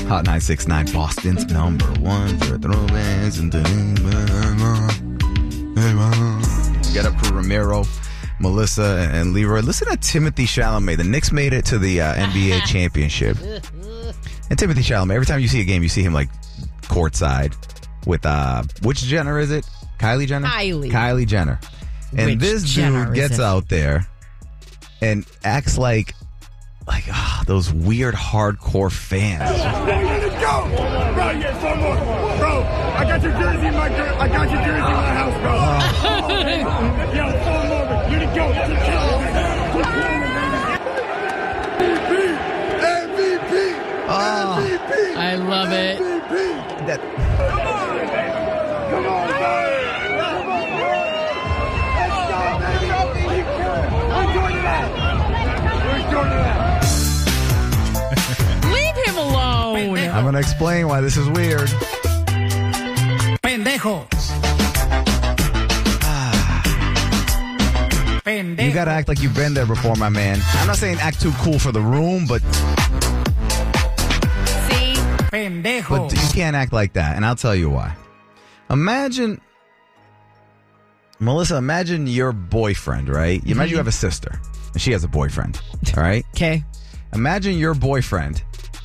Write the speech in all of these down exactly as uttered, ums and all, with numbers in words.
Hot nine six nine, Boston's number one for throwbacks. Get up crew, Ramiro, Melissa, and Leroy. Listen to Timothy Chalamet. The Knicks made it to the uh, N B A championship. And Timothy Chalamet, every time you see a game, you see him like courtside with, uh, which Jenner is it? Kylie Jenner? Kylie. Kylie Jenner. And Which this Jenner dude gets is it? out there and acts like, like ah, those weird hardcore fans. Let's go! Bro, yeah, one more. Bro, I got your jersey in my I got your jersey in my house, bro. Oh. Yo, one more. You to go. M V P! Oh. M V P! I love it. M V P! That, Come on! Come on, baby! Come on, baby! Let's go, baby! Where's Jordan at? Where's Jordan at? Leave him alone. I'm going to explain why this is weird. Pendejo. Pendejo. You got to act like you've been there before, my man. I'm not saying act too cool for the room, but See? Pendejo. but you can't act like that, and I'll tell you why. Imagine, Melissa, imagine your boyfriend, right? You Imagine you have a sister, and she has a boyfriend, all right? Okay. Imagine your boyfriend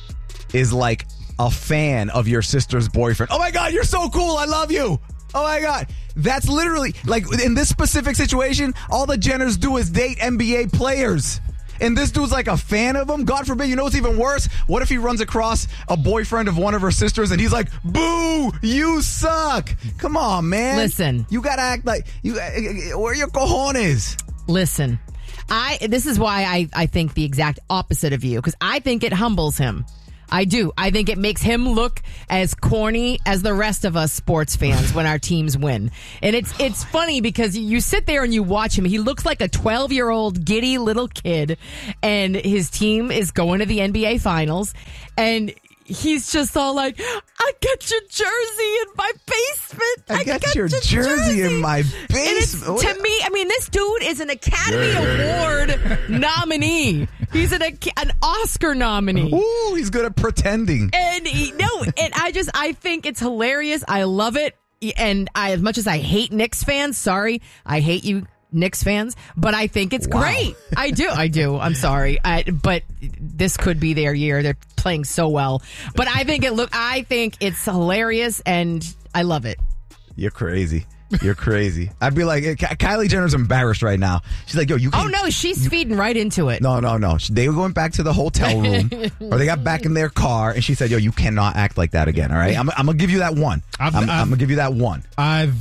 is like a fan of your sister's boyfriend. Oh my God, you're so cool. I love you. Oh my God. That's literally, like, in this specific situation, all the Jenners do is date N B A players. And this dude's like a fan of them. God forbid, you know what's even worse? What if he runs across a boyfriend of one of her sisters and he's like, boo, you suck. Come on, man. Listen. You gotta act like, you. where are your cojones? Listen. I this is why I, I think the exact opposite of you, because I think it humbles him. I do. I think it makes him look as corny as the rest of us sports fans when our teams win. And it's it's funny because you sit there and you watch him. He looks like a twelve-year-old giddy little kid, and his team is going to the N B A Finals, and he's just all like, I got your jersey in my basement. I, I got, your, jersey, in my And it's, basement. to me, I mean, this dude is an Academy Award nominee. He's an an Oscar nominee. Ooh, he's good at pretending. And he, no, and I just, I think it's hilarious. I love it. And I, as much as I hate Knicks fans, sorry, I hate you, Knicks fans, but I think it's Wow. great. I do. I do. I'm sorry. I, but this could be their year. They're playing so well. But I think it look, I think it's hilarious and I love it. You're crazy. You're crazy. I'd be like, Ky- Kylie Jenner's embarrassed right now. She's like, yo, you can. Oh no, she's feeding right into it. No, no, no. They were going back to the hotel room or they got back in their car and she said, yo, you cannot act like that again. All right. I'm, I'm going to give you that one. I've- I'm, I'm I've- going to give you that one. I've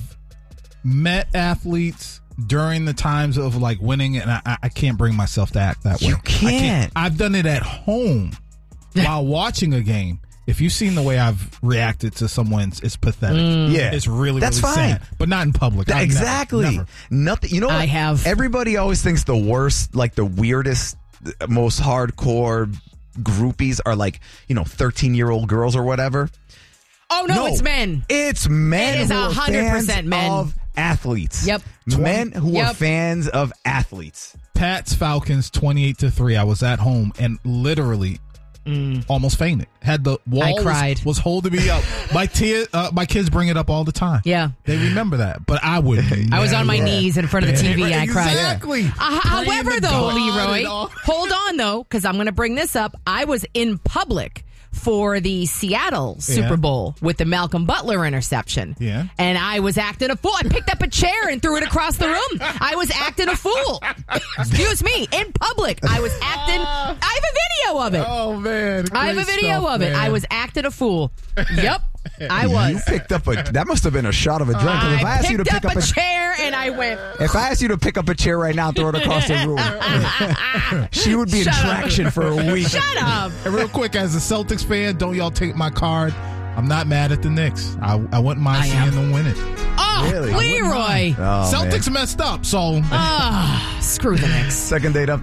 met athletes during the times of like winning, and I, I can't bring myself to act that way. You I can't. I've done it at home while watching a game. If you've seen the way I've reacted to someone's, it's pathetic. Yeah. It's really, That's really fine. sad. But not in public. Th- I've never- exactly. never. Nothing. You know what? I have. Everybody always thinks the worst, like the weirdest, most hardcore groupies are like, you know, thirteen-year-old girls or whatever. Oh no, it's men. It's men It is who are one hundred percent fans men. of athletes. Yep. Men who are Yep. fans of athletes. Pats Falcons twenty-eight to three. I was at home and literally almost fainted. Had the wall was- cried. Was, holding me up. My tia, uh, my kids bring it up all the time. Yeah. They remember that, but I wouldn't. I was on my never. knees in front of the T V. I cried. Exactly. Uh, Praying however, to though, God Leroy, and all. hold on, though, because I'm going to bring this up. I was in public for the Seattle Super Yeah. Bowl with the Malcolm Butler interception. Yeah. And I was acting a fool. I picked up a chair and threw it across the room. I was acting a fool. Excuse me, in public. I was acting. I have a video of it. Oh man, I have a great video stuff, of it. man. I was acting a fool. Yep, I was. You picked up a. That must have been a shot of adrenaline. 'Cause if I I asked you to picked pick up up a a, chair and I went. if I asked you to pick up a chair right now and throw it across the room, she would be in Shut up. traction for a week. Shut up. And real quick, as a Celtics fan, don't y'all take my card. I'm not mad at the Knicks. I, I wouldn't mind I seeing am. them win it. Oh, Really? I Leroy. Oh, Celtics man. messed up, so Ah, screw the Knicks. Second date up.